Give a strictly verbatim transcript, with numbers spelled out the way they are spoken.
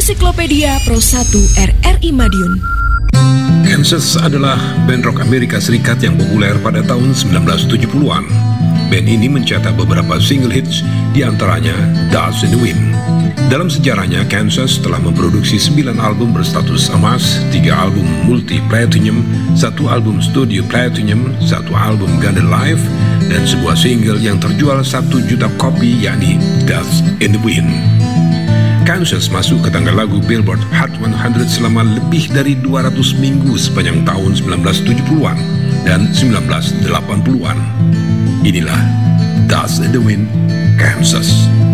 Ensiklopedia Pro satu R R I Madiun. Kansas adalah band rock Amerika Serikat yang populer pada tahun sembilan belas tujuh puluhan. Band ini mencetak beberapa single hits, diantaranya Dust in the Wind. Dalam sejarahnya, Kansas telah memproduksi sembilan album berstatus emas, tiga album multi-platinum, satu album studio platinum, satu album Guided Live, dan sebuah single yang terjual satu juta kopi, yakni Dust in the Wind. Kansas masuk ke tangga lagu Billboard Hot seratus selama lebih dari dua ratus minggu sepanjang tahun sembilan belas tujuh puluhan dan sembilan belas delapan puluhan. Inilah Dust in the Wind, Kansas.